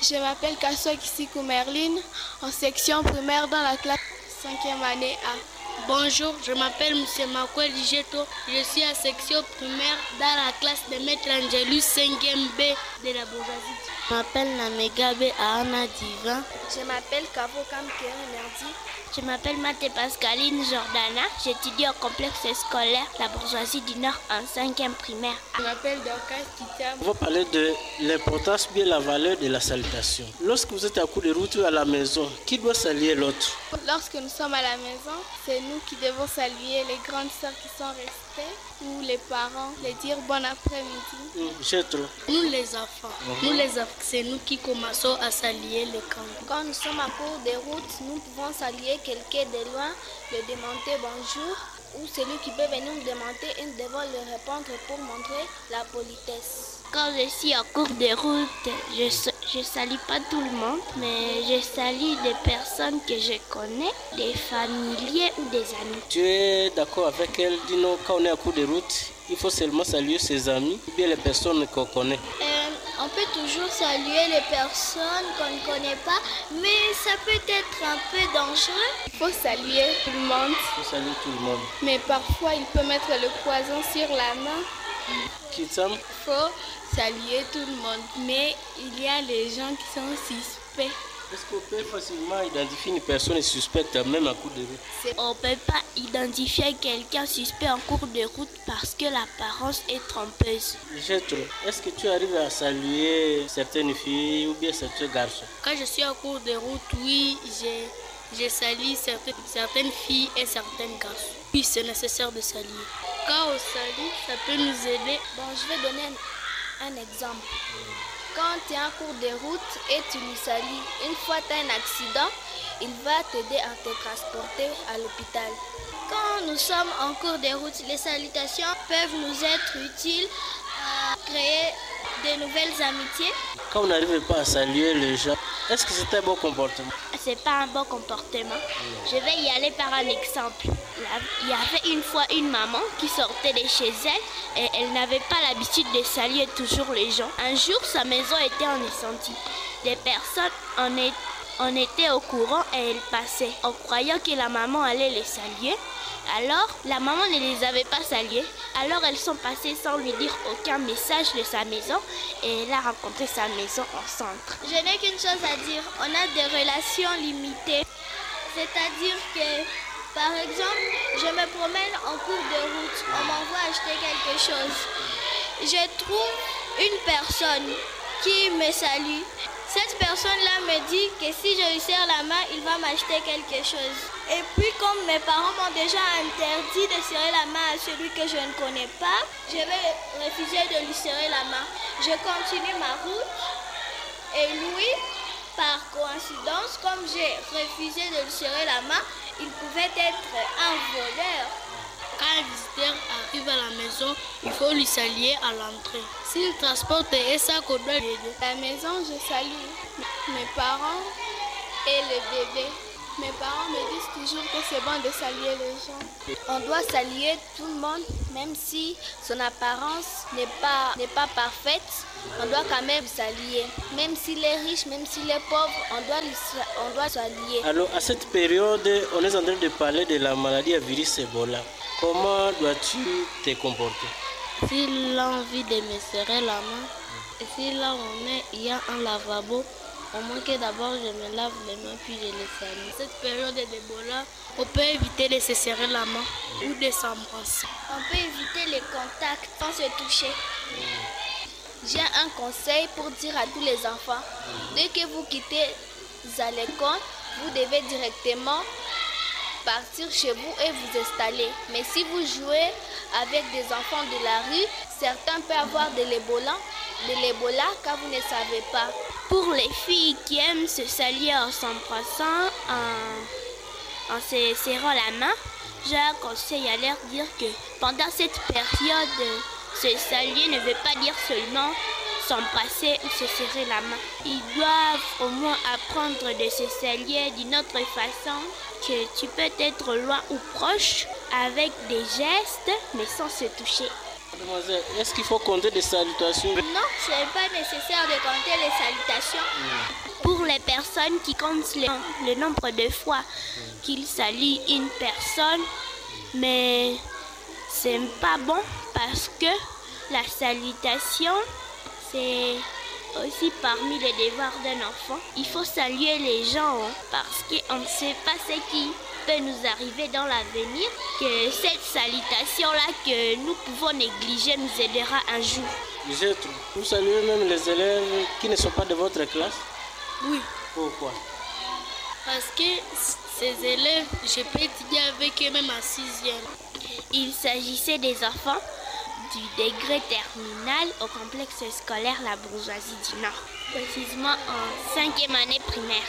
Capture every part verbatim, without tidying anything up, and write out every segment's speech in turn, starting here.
Je m'appelle Kassoua Kisikou Merline, en section primaire dans la classe cinquième année A. Bonjour, je m'appelle M. Makwel Dijeto. Je suis à section primaire dans la classe de Maître Angelus cinquième B de la bourgeoisie. Je m'appelle Namegabe Ahana Divan. Je m'appelle Kavo Kamkere Merdi. Je m'appelle Mathé Pascaline Jordana. J'étudie au complexe scolaire La Bourgeoisie du Nord en cinquième primaire. Je m'appelle Dorcas Kitam. On va parler de l'importance bien la valeur de la salutation. Lorsque vous êtes à court de route ou à la maison, qui doit saluer l'autre? Lorsque nous sommes à la maison, c'est nous qui devons saluer les grandes sœurs qui sont restées ou les parents, les dire bon après-midi. Mmh, j'ai trop. Nous les enfants, mmh. nous les enfants, c'est nous qui commençons à saluer les grands. Quand nous sommes à court de route, nous pouvons saluer quelqu'un de loin, lui demander bonjour, ou celui qui peut venir nous demander et nous devons lui répondre pour montrer la politesse. Quand je suis en cours de route, je ne salue pas tout le monde, mais je salue des personnes que je connais, des familiers ou des amis. Tu es d'accord avec elle? Dis-nous, quand on est à court de route, il faut seulement saluer ses amis ou bien les personnes qu'on connaît? euh, On peut toujours saluer les personnes qu'on ne connaît pas, mais ça peut être un peu dangereux. Il faut saluer tout le monde. Il faut saluer tout le monde. Mais parfois, il peut mettre le poison sur la main. Kitam? Il faut saluer tout le monde, mais il y a les gens qui sont suspects. Est-ce qu'on peut facilement identifier une personne suspecte même à court de route? On ne peut pas identifier quelqu'un suspect en cours de route parce que l'apparence est trompeuse. Jetro, est-ce que tu arrives à saluer certaines filles ou bien certains garçons? Quand je suis en cours de route, oui, j'ai... Je salue certaines, certaines filles et certains garçons. Puis c'est nécessaire de saluer. Quand on salue, ça peut nous aider. Bon, je vais donner un, un exemple. Quand tu es en cours de route et tu lui salues, une fois tu as un accident, il va t'aider à te transporter à l'hôpital. Quand nous sommes en cours de route, les salutations peuvent nous être utiles à créer de nouvelles amitiés. Quand on n'arrive pas à saluer les gens, est-ce que c'est un bon comportement? C'est pas un bon comportement. Je vais y aller par un exemple. Il y avait une fois une maman qui sortait de chez elle et elle n'avait pas l'habitude de saluer toujours les gens. Un jour, sa maison était en incendie. Des personnes en, est, en étaient au courant et elles passaient en croyant que la maman allait les saluer. Alors, la maman ne les avait pas salués. Alors, elles sont passées sans lui dire aucun message de sa maison et elle a rencontré sa maison en centre. Je n'ai qu'une chose à dire, on a des relations limitées. C'est-à-dire que, par exemple, je me promène en cours de route, on m'envoie acheter quelque chose. Je trouve une personne qui me salue. Cette personne-là me dit que si je lui serre la main, il va m'acheter quelque chose. Et puis, comme mes parents m'ont déjà interdit de serrer la main à celui que je ne connais pas, je vais refuser de lui serrer la main. Je continue ma route et lui, par coïncidence, comme j'ai refusé de lui serrer la main, il pouvait être un voleur. Quand un visiteur arrive à la maison, il faut lui saluer à l'entrée. S'il transporte un sac, on doit l'aider. À la maison, je salue mes parents et le bébé. Mes parents me disent toujours que c'est bon de saluer les gens. On doit saluer tout le monde, même si son apparence n'est pas, n'est pas parfaite. On doit quand même saluer. Même s'il est riche, même s'il est pauvre, on doit, lui, on doit saluer. Alors, à cette période, on est en train de parler de la maladie à virus Ebola. Comment dois-tu te comporter? S'il a envie de me serrer la main, et si là on est, il y a un lavabo, au moins que d'abord je me lave les mains puis je les salue. Cette période d'Ebola, on peut éviter de se serrer la main ou de s'embrasser. On peut éviter les contacts sans se toucher. J'ai un conseil pour dire à tous les enfants. Dès que vous quittez à l'école, vous devez directement partir chez vous et vous installer. Mais si vous jouez avec des enfants de la rue, certains peuvent avoir de l'Ebola, de l'Ebola car vous ne savez pas. Pour les filles qui aiment se saluer en s'embrassant, en, en se serrant la main, j'ai un conseil à leur dire que pendant cette période, se saluer ne veut pas dire seulement s'embrasser ou se serrer la main. Ils doivent au moins apprendre de se saluer d'une autre façon, que tu peux être loin ou proche avec des gestes mais sans se toucher. Mademoiselle, est-ce qu'il faut compter des salutations? Non, ce n'est pas nécessaire de compter les salutations. Mmh. Pour les personnes qui comptent le, le nombre de fois mmh. qu'ils saluent une personne, mais c'est pas bon parce que la salutation, c'est aussi parmi les devoirs d'un enfant. Il faut saluer les gens hein, parce qu'on ne sait pas ce qui peut nous arriver dans l'avenir, que cette salutation-là que nous pouvons négliger nous aidera un jour. Vous saluez même les élèves qui ne sont pas de votre classe? Oui. Pourquoi? Parce que ces élèves, je peux étudier avec eux même en sixième. Il s'agissait des enfants du degré terminal au complexe scolaire La Bourgeoisie du Nord, précisément en cinquième année primaire.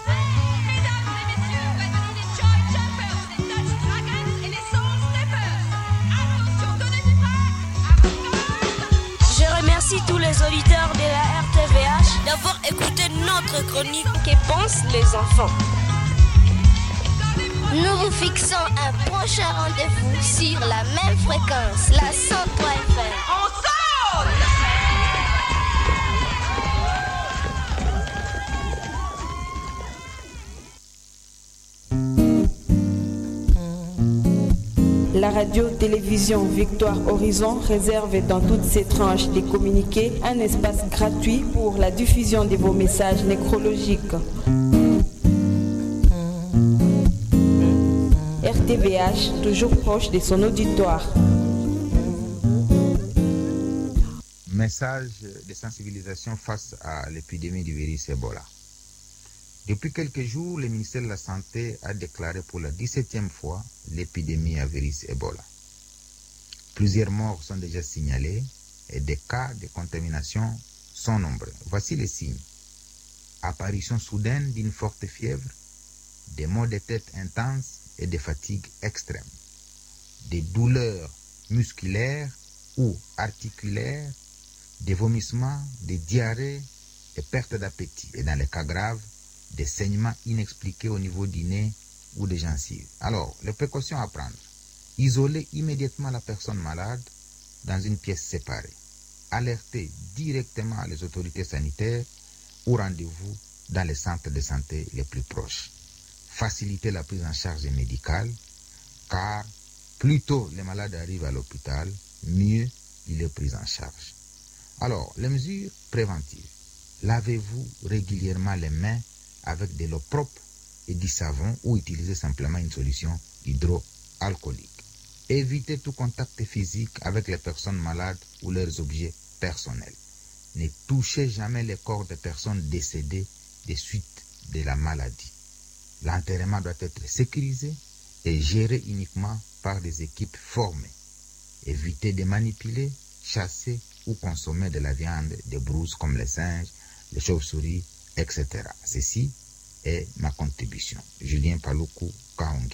Je remercie tous les auditeurs de la R T V H d'avoir écouté notre chronique Que pensent les enfants. Nous vous fixons un prochain rendez-vous sur la même fréquence, la cent trois F M. On sonne! La radio-télévision Victoire Horizon réserve dans toutes ses tranches des communiqués un espace gratuit pour la diffusion de vos messages nécrologiques. R T V H, toujours proche de son auditoire. Message de sensibilisation face à l'épidémie du virus Ebola. Depuis quelques jours, le ministère de la Santé a déclaré pour la dix-septième fois l'épidémie à virus Ebola. Plusieurs morts sont déjà signalés et des cas de contamination sont nombreux. Voici les signes. Apparition soudaine d'une forte fièvre, des maux de tête intenses et des fatigues extrêmes, des douleurs musculaires ou articulaires, des vomissements, des diarrhées et perte d'appétit. Et dans les cas graves, des saignements inexpliqués au niveau du nez ou des gencives. Alors, les précautions à prendre. Isoler immédiatement la personne malade dans une pièce séparée. Alerter directement les autorités sanitaires ou rendez-vous dans les centres de santé les plus proches. Faciliter la prise en charge médicale, car plus tôt les malades arrivent à l'hôpital, mieux il est pris en charge. Alors, les mesures préventives. Lavez-vous régulièrement les mains avec de l'eau propre et du savon ou utilisez simplement une solution hydroalcoolique. Évitez tout contact physique avec les personnes malades ou leurs objets personnels. Ne touchez jamais les corps des personnes décédées des suites de la maladie. L'enterrement doit être sécurisé et géré uniquement par des équipes formées. Évitez de manipuler, chasser ou consommer de la viande des brouses comme les singes, les chauves-souris, et cetera. Ceci est ma contribution. Julien Paluku Kahonge.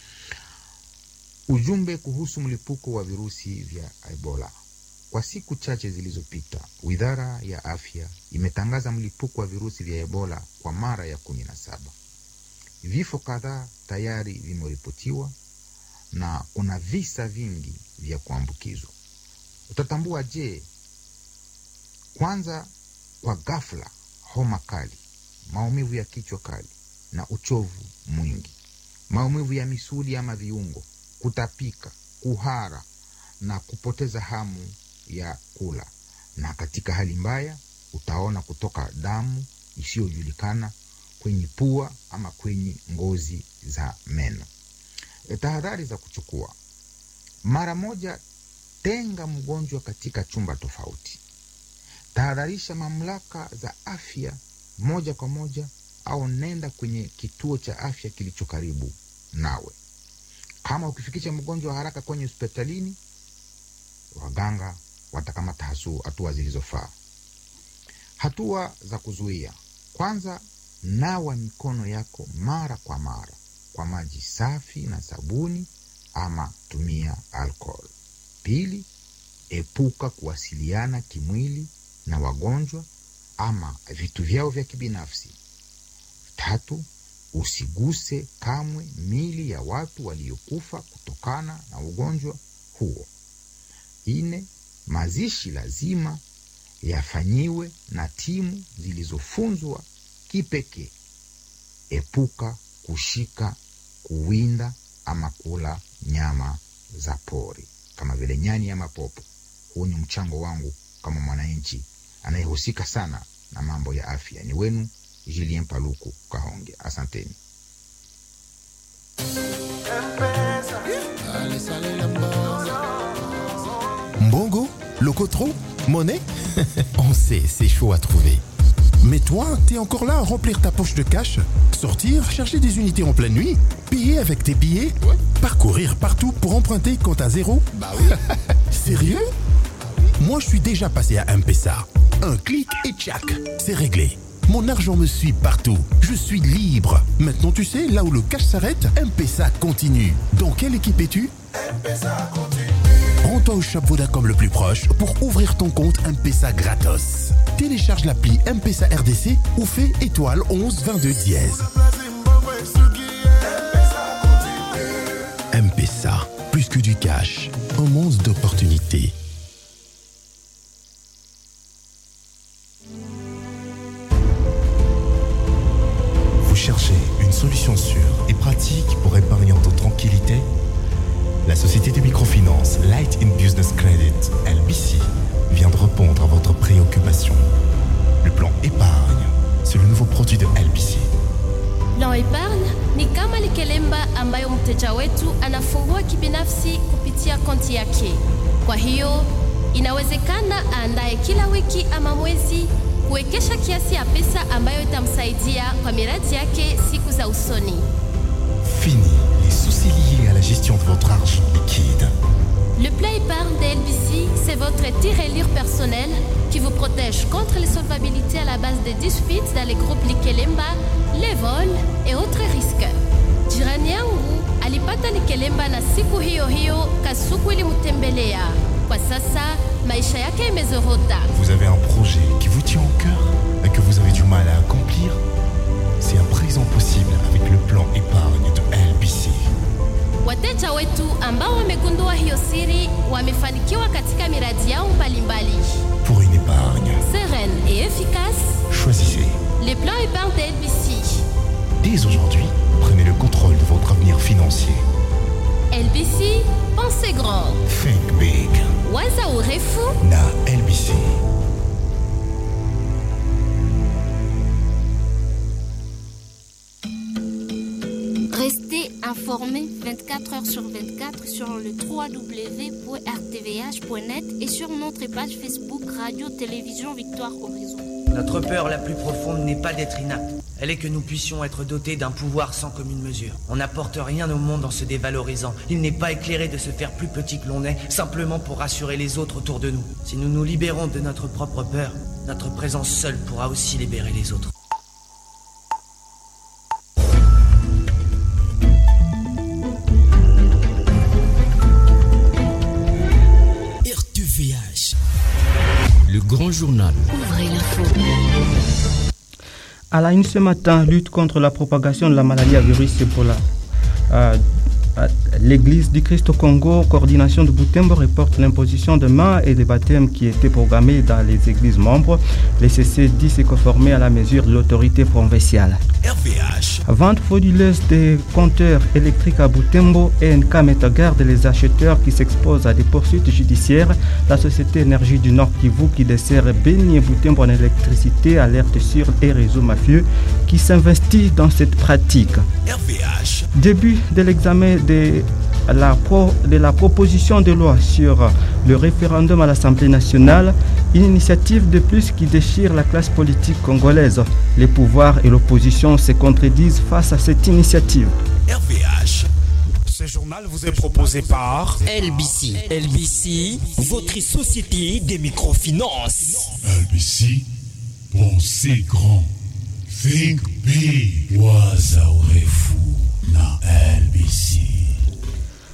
Ujumbe kuhusu mlipuko wa virusi vya Ebola. Kwa siku chache zilizopita, Wizara ya Afya imetangaza mlipuko wa virusi vya Ebola kwa mara ya kumi na saba. Vifo kadhaa tayari vimeripotiwa na kuna visa vingi vya kuambukizwa. Utatambua je? Kwanza, kwa ghafla, homa kali, maumivu ya kichwa kali na uchovu mwingi, maumivu ya misuli ama viungo, kutapika, kuhara na kupoteza hamu ya kula. Na katika hali mbaya, utaona kutoka damu isiyojulikana kwenye pua ama kwenye ngozi za meno. E, tahadhari za kuchukua. Mara moja, tenga mgonjwa katika chumba tofauti. Tahadharisha mamlaka za afya moja kwa moja au nenda kwenye kituo cha afya kilicho karibu nawe. Kama ukifikisha mgonjwa haraka kwenye hospitalini, waganga watakamata hatua zilizofaa. Hatua za kuzuia. Kwanza, nawa mikono yako mara kwa mara kwa maji safi na sabuni ama tumia alcohol. Pili, epuka kuwasiliana kimwili na wagonjwa ama vitu vyao vya kibinafsi. Tatu, usiguse kamwe mili ya watu waliokufa kutokana na ugonjwa huo. Ine, mazishi lazima yafanyiwe na timu zilizofunzwa kipekee. Epuka kushika, kuwinda ama kula nyama za pori kama vile nyani ama popo. Huu ni mchango wangu kama mwananchi anayehusika sana na mambo ya afya. Ni wenu Julien Paluku Kahonge. Asanteni. Mbongo, Locotro, monnaie. On sait, c'est chaud à trouver. Mais toi, t'es encore là à remplir ta poche de cash, sortir, chercher des unités en pleine nuit, payer avec tes billets, ouais. Parcourir partout pour emprunter compte à zéro. Bah oui. Sérieux? Moi, je suis déjà passé à M-Pesa. Un clic et tchac, c'est réglé. Mon argent me suit partout. Je suis libre. Maintenant, tu sais, là où le cash s'arrête, M-Pesa continue. Dans quelle équipe es-tu? M-Pesa continue. Rends-toi au shop Vodacom le plus proche pour ouvrir ton compte M-Pesa gratos. Télécharge l'appli M-Pesa R D C ou fais étoile onze vingt-deux dièse. M-Pesa, plus que du cash, un monde d'opportunités. Vous cherchez une solution sûre et pratique pour épargner en toute tranquillité? La société de microfinance Light in Business Credit, L B C, vient de répondre à votre préoccupation. Le plan épargne, c'est le nouveau produit de L B C. Plan épargne ni kama likelemba ambayo mteja wetu anafungua kibinafsi kupitia konti yake. Kwa hiyo, inawezekana aandae kila wiki ama mwezi kuwekesha kiasi ya pesa ambayo itamsaidia kwa miradi yake siku za usoni. Fini les soucis liés à la gestion de votre argent liquide. Le plan épargne de L B C, c'est votre tirelire personnel qui vous protège contre les solvabilités à la base des disputes dans les groupes Likelemba, les vols et autres risques. Jirani yangu alipata Likelemba na siku hiyo hiyo kasuku ilimtembelea. Kwa sasa maisha yake imezorota. Vous avez un projet qui vous tient au cœur et que vous avez du mal à accomplir? C'est à présent possible avec le plan épargne de L B C. Wateja wetu ambao wamegundua hiyo siri wamefanikiwa katika miradi yao mbalimbali. Pour une épargne sereine et efficace, choisissez les plans épargne de L B C. Dès aujourd'hui, prenez le contrôle de votre avenir financier. L B C, pensez grand. Think big. Waza urefu na L B C. Restez informés vingt-quatre heures sur vingt-quatre sur le w w w point r t v h point net et sur notre page Facebook Radio Télévision Victoire Horizon. Notre peur la plus profonde n'est pas d'être inapte. Elle est que nous puissions être dotés d'un pouvoir sans commune mesure. On n'apporte rien au monde en se dévalorisant. Il n'est pas éclairé de se faire plus petit que l'on est, simplement pour rassurer les autres autour de nous. Si nous nous libérons de notre propre peur, notre présence seule pourra aussi libérer les autres. Le grand journal. Ouvrez l'info. À la une ce matin, lutte contre la propagation de la maladie à virus Ebola. Euh, L'église du Christ au Congo, coordination de Butembo, reporte l'imposition de mains et de baptêmes qui étaient programmés dans les églises membres. Les C C dit se conformer à la mesure de l'autorité provinciale. R V H. Vente frauduleuse des compteurs électriques à Butembo, E N K met en garde les acheteurs qui s'exposent à des poursuites judiciaires. La société Énergie du Nord Kivu qui dessert Beni et Butembo en électricité alerte sur les réseaux mafieux qui s'investissent dans cette pratique. R V H. Début de l'examen de la, pro, de la proposition de loi sur le référendum à l'Assemblée nationale, une initiative de plus qui déchire la classe politique congolaise. Les pouvoirs et l'opposition se contredisent face à cette initiative. R V H. Ce journal vous est proposé par L B C. L B C, votre société des microfinances. L B C, pensez grand. Think big. Waza urefu na L B C.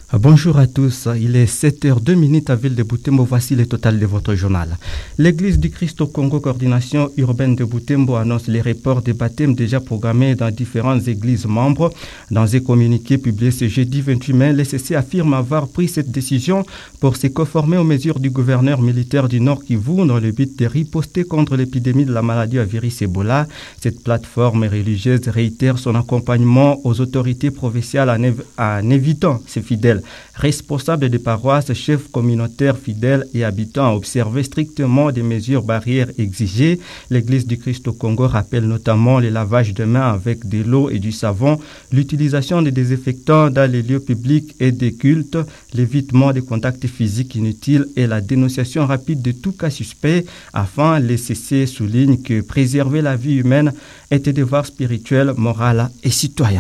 Bonjour à tous, il est sept heures deux à Ville de Butembo, voici le total de votre journal. L'Église du Christ au Congo, coordination urbaine de Butembo, annonce les reports des baptêmes déjà programmés dans différentes églises membres. Dans un communiqué publié ce jeudi vingt-huit mai, l'E C C affirme avoir pris cette décision pour se conformer aux mesures du gouverneur militaire du Nord Kivu dans le but de riposter contre l'épidémie de la maladie à virus Ebola. Cette plateforme religieuse réitère son accompagnement aux autorités provinciales en, év- en évitant ses fidèles responsables des paroisses, chefs communautaires, fidèles et habitants à observer strictement des mesures barrières exigées. L'Église du Christ au Congo rappelle notamment le lavage de mains avec de l'eau et du savon, l'utilisation des désinfectants dans les lieux publics et des cultes, l'évitement des contacts physiques inutiles et la dénonciation rapide de tout cas suspect. Afin, l'E C C souligne que préserver la vie humaine est un devoir spirituel, moral et citoyen.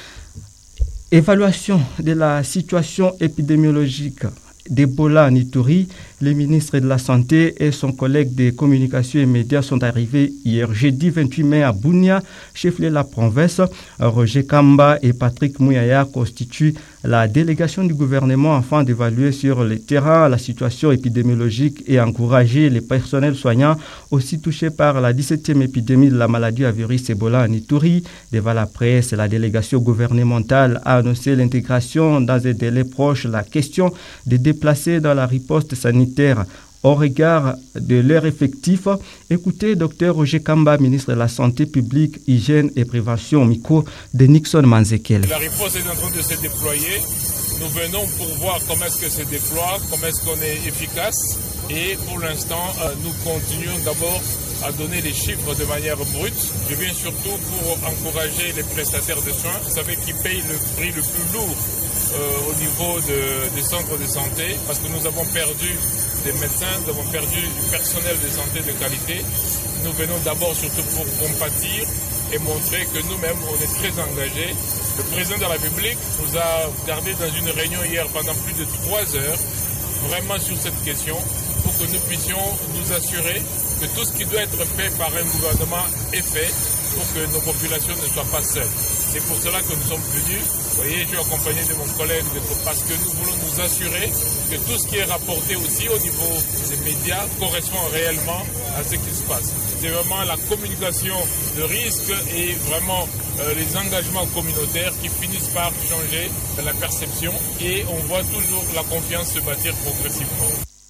Évaluation de la situation épidémiologique d'Ebola en Ituri. Le ministre de la Santé et son collègue des communications et médias sont arrivés hier jeudi vingt-huit mai à Bunia, chef-lieu de la province. Roger Kamba et Patrick Mouyaya constituent la délégation du gouvernement afin d'évaluer sur le terrain la situation épidémiologique et encourager les personnels soignants aussi touchés par la dix-septième épidémie de la maladie à virus Ebola en Ituri. Devant la presse, la délégation gouvernementale a annoncé l'intégration dans un délai proche la question de déplacer dans la riposte sanitaire au regard de leur effectif. Écoutez Dr Roger Kamba, ministre de la Santé publique, Hygiène et Prévention, au micro de Nixon Manzekel. La riposte est en train de se déployer. Nous venons pour voir comment est-ce que se déploie, comment est-ce qu'on est efficace. Et pour l'instant, euh, nous continuons d'abord à donner les chiffres de manière brute. Je viens surtout pour encourager les prestataires de soins. Vous savez qui payent le prix le plus lourd euh, au niveau de, des centres de santé, parce que nous avons perdu des médecins, nous avons perdu du personnel de santé de qualité. Nous venons d'abord surtout pour compatir et montrer que nous-mêmes, on est très engagés. Le président de la République nous a gardé dans une réunion hier pendant plus de trois heures, vraiment sur cette question, pour que nous puissions nous assurer que tout ce qui doit être fait par un gouvernement est fait pour que nos populations ne soient pas seules. C'est pour cela que nous sommes venus. Vous voyez, je suis accompagné de mon collègue parce que nous voulons nous assurer que tout ce qui est rapporté aussi au niveau des médias correspond réellement à ce qui se passe. C'est vraiment la communication de risque et vraiment euh, les engagements communautaires qui finissent par changer la perception et on voit toujours la confiance se bâtir progressivement.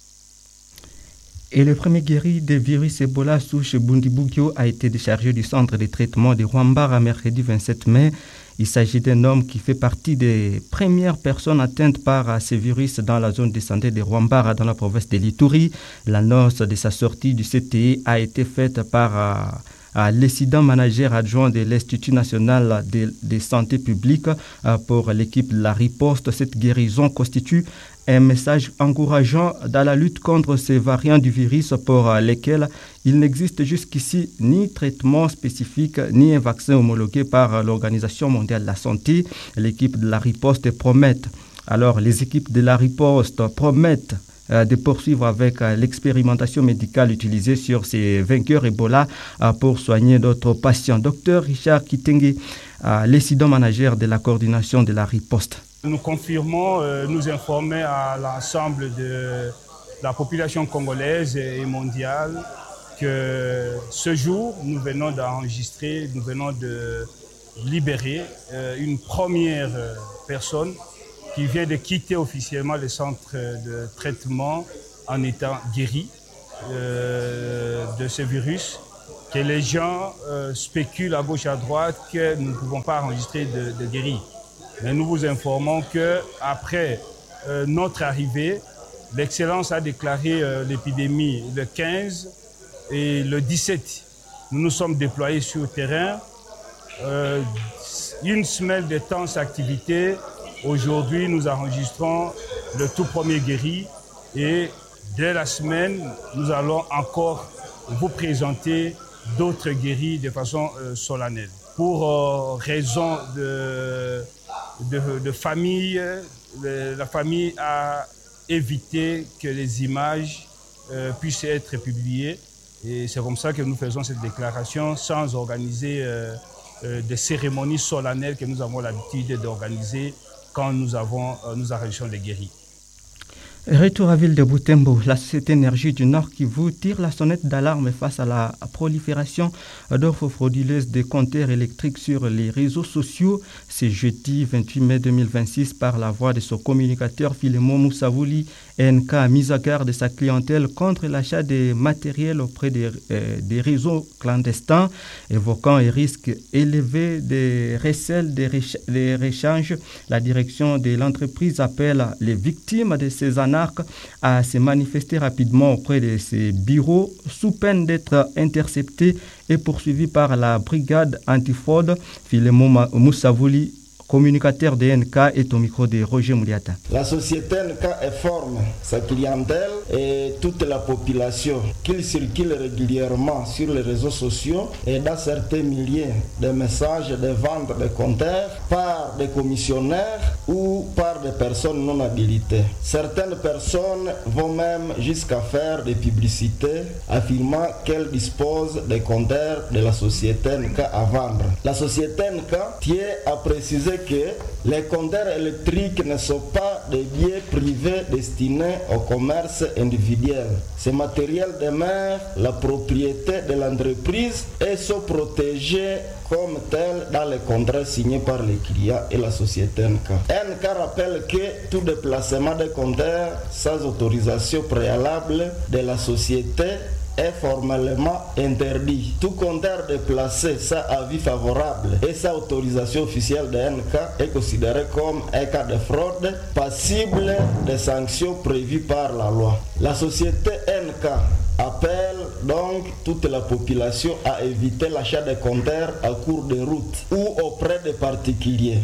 Et le premier guéri des virus Ebola souche Bundibugyo a été déchargé du centre de traitement de Rwambara mercredi vingt-sept mai. Il s'agit d'un homme qui fait partie des premières personnes atteintes par ce virus dans la zone de santé de Rwambara dans la province de l'Ituri. L'annonce de sa sortie du C T I a été faite par euh, l'incident manager adjoint de l'Institut national de, de santé publique euh, pour l'équipe de la riposte. Cette guérison constitue un message encourageant dans la lutte contre ces variants du virus pour lesquels il n'existe jusqu'ici ni traitement spécifique ni un vaccin homologué par l'Organisation mondiale de la santé. L'équipe de la riposte promet, alors les équipes de la riposte promettent euh, de poursuivre avec euh, l'expérimentation médicale utilisée sur ces vainqueurs Ebola euh, pour soigner d'autres patients. Docteur Richard Kitenge, euh, l'incident manager de la coordination de la riposte. Nous confirmons, euh, nous informer à l'ensemble de la population congolaise et mondiale que ce jour, nous venons d'enregistrer, nous venons de libérer euh, une première euh, personne qui vient de quitter officiellement le centre de traitement en étant guéri euh, de ce virus, que les gens euh, spéculent à gauche et à droite que nous ne pouvons pas enregistrer de, de guéri. Mais nous vous informons qu'après euh, notre arrivée, l'Excellence a déclaré euh, l'épidémie le quinze et le dix-sept. Nous nous sommes déployés sur le terrain. Euh, une semaine de temps d'activité. Aujourd'hui, nous enregistrons le tout premier guéri et dès la semaine, nous allons encore vous présenter d'autres guéris de façon euh, solennelle. Pour euh, raison de... De, de famille, de, la famille a évité que les images euh, puissent être publiées et c'est comme ça que nous faisons cette déclaration sans organiser euh, euh, des cérémonies solennelles que nous avons l'habitude d'organiser quand nous, avons, euh, nous arrêtions les guéris. Retour à ville de Butembo, la Société Énergie du Nord Kivu tire la sonnette d'alarme face à la prolifération d'offres frauduleuses des compteurs électriques sur les réseaux sociaux. C'est jeudi vingt-huit mai deux mille vingt-six par la voix de son communicateur Filemon Moussavouli, N K a mis à garde sa clientèle contre l'achat des matériels auprès des, euh, des réseaux clandestins, évoquant un risque élevé des recels des, réch- des réchanges. La direction de l'entreprise appelle les victimes de ces anarques à se manifester rapidement auprès de ces bureaux sous peine d'être interceptés et poursuivis par la brigade antifraude. Filemon Moussavouli, communicateur de N K, est au micro de Roger Mouliata. La société N K informe sa clientèle et toute la population qu'il circule régulièrement sur les réseaux sociaux et dans certains milliers de messages de vente de compteurs par des commissionnaires ou par des personnes non habilitées. Certaines personnes vont même jusqu'à faire des publicités affirmant qu'elles disposent des compteurs de la société N K à vendre. La société N K tient à préciser que les compteurs électriques ne sont pas des biens privés destinés au commerce individuel. Ces matériels demeurent la propriété de l'entreprise et sont protégés comme tels dans les contrats signés par les clients et la société N K. N K rappelle que tout déplacement de compteurs sans autorisation préalable de la société est formellement interdit. Tout compteur déplacé sans avis favorable et sans autorisation officielle de N K est considéré comme un cas de fraude passible des sanctions prévues par la loi. La société N K appelle donc toute la population à éviter l'achat de compteurs à court de route ou auprès des particuliers.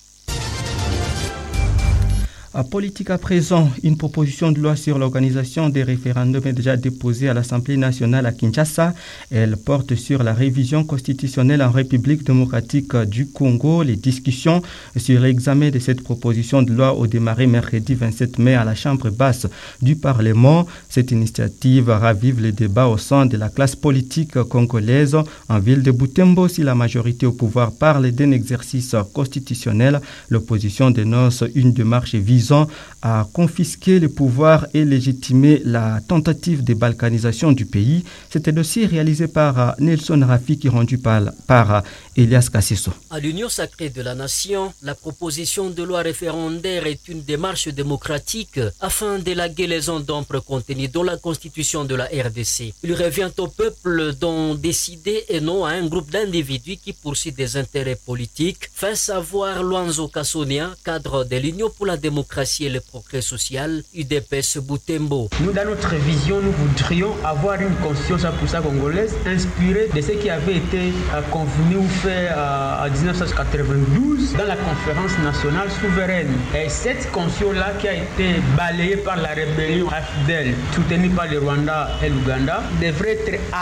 À politique à présent, une proposition de loi sur l'organisation des référendums est déjà déposée à l'Assemblée nationale à Kinshasa. Elle porte sur la révision constitutionnelle en République démocratique du Congo. Les discussions sur l'examen de cette proposition de loi ont démarré mercredi vingt-sept mai à la Chambre basse du Parlement. Cette initiative ravive les débats au sein de la classe politique congolaise. En ville de Butembo, si la majorité au pouvoir parle d'un exercice constitutionnel, l'opposition dénonce une démarche visant à confisquer le pouvoir et légitimer la tentative de balkanisation du pays. C'était un dossier réalisé par Nelson Rafiki, rendu par, par Elias Kassiso. À l'Union sacrée de la nation, la proposition de loi référendaire est une démarche démocratique afin d'élaguer les ondes d'ombre contenues dans la constitution de la R D C. Il revient au peuple d'en décider et non à un groupe d'individus qui poursuit des intérêts politiques, fait savoir Luanzo Kassonia, cadre de l'Union pour la démocratie et le progrès social, U D P S Butembo. Nous, dans notre vision, nous voudrions avoir une conscience pour ça congolaise inspirée de ce qui avait été euh, convenu ou fait euh, en dix-neuf cent quatre-vingt-douze dans la conférence nationale souveraine. Et cette conscience-là qui a été balayée par la rébellion A F D E L, soutenue par le Rwanda et l'Ouganda, devrait être